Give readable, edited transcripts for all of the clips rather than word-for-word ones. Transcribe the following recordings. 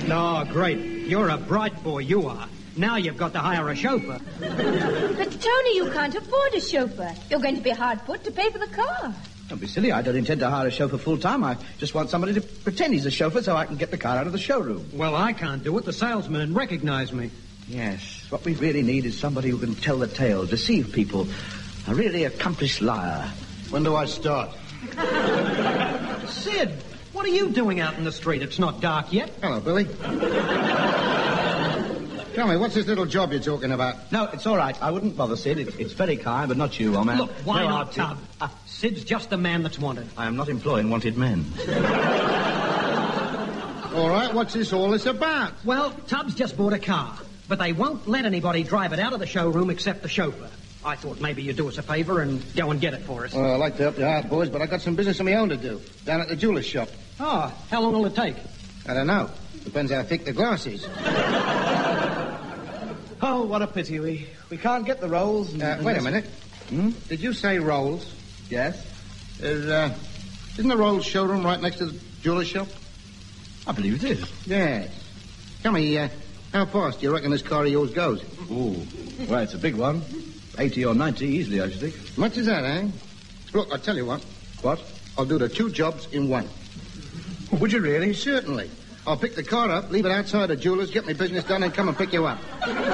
Oh, great. You're a bright boy, you are. Now you've got to hire a chauffeur. But, Tony, you can't afford a chauffeur. You're going to be hard put to pay for the car. Don't be silly. I don't intend to hire a chauffeur full-time. I just want somebody to pretend he's a chauffeur so I can get the car out of the showroom. Well, I can't do it. The salesman recognize me. Yes. What we really need is somebody who can tell the tale, deceive people. A really accomplished liar. When do I start? Sid, what are you doing out in the street? It's not dark yet. Hello, Billy. Tell me, what's this little job you're talking about? No, it's all right. I wouldn't bother, Sid. It's very kind, but not you, old man. Look, why No, not, Tub? Sid's just the man that's wanted. I am not employing wanted men. All right, what's all this about? Well, Tubbs just bought a car, but they won't let anybody drive it out of the showroom except the chauffeur. I thought maybe you'd do us a favor and go and get it for us. Well, I'd like to help you out, boys, but I got some business of my own to do, down at the jeweler's shop. Oh, how long will it take? I don't know. Depends how thick the glass is. Oh, what a pity. We can't get the rolls. Wait a minute. Did you say Rolls? Yes? Isn't the Rolls showroom right next to the jeweler's shop? I believe it is. Yes. Tell me, how fast do you reckon this car of yours goes? Ooh. Well, it's a big one. 80 or 90 easily, I should think. Much as that, eh? Look, I'll tell you what. What? I'll do the 2 jobs in one. Would you really? Certainly. I'll pick the car up, leave it outside the jeweler's, get my business done, and come and pick you up.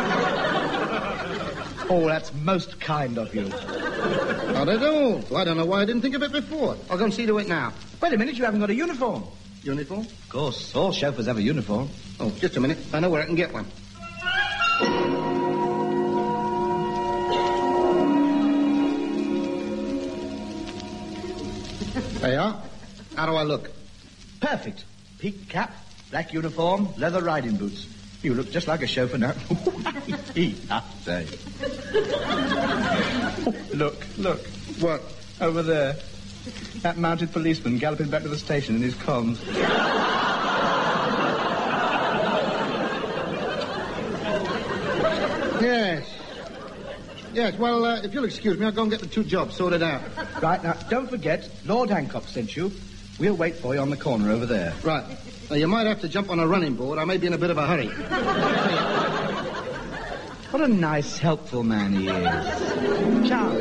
Oh, that's most kind of you. Not at all. Well, I don't know why I didn't think of it before. I'll go and see to it now. Wait a minute, you haven't got a uniform. Uniform? Of course, all chauffeurs have a uniform. Oh, just a minute. I know where I can get one. There you are. How do I look? Perfect. Peaked cap, black uniform, leather riding boots. You look just like a chauffeur now. I say. Look. What? Over there. That mounted policeman galloping back to the station in his comms. Yes, well, if you'll excuse me, I'll go and get the 2 jobs sorted out. Right, now, don't forget, Lord Hancock sent you. We'll wait for you on the corner over there. Right. Now, you might have to jump on a running board. I may be in a bit of a hurry. What a nice, helpful man he is. Ciao.